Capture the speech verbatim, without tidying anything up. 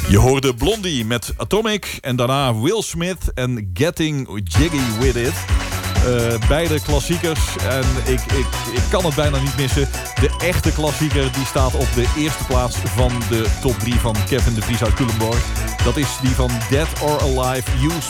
Je hoorde Blondie met Atomic en daarna Will Smith en Getting Jiggy With It. Uh, beide klassiekers en ik, ik, ik kan het bijna niet missen. De echte klassieker die staat op de eerste plaats van de top drie van Kevin de Vries uit Culemborg. Dat is die van Dead or Alive, You